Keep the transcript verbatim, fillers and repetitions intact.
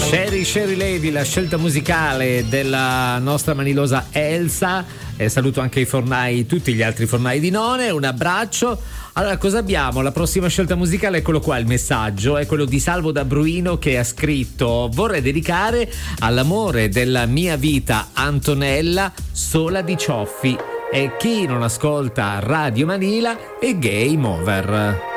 Sherry Sherry Lady, la scelta musicale della nostra manilosa Elsa. E saluto anche i fornai, tutti gli altri fornai di None, un abbraccio. Allora, cosa abbiamo? La prossima scelta musicale, eccolo qua, il messaggio è quello di Salvo da Bruino, che ha scritto: vorrei dedicare all'amore della mia vita Antonella, Sola di Cioffi, e chi non ascolta Radio Manila è Game Over.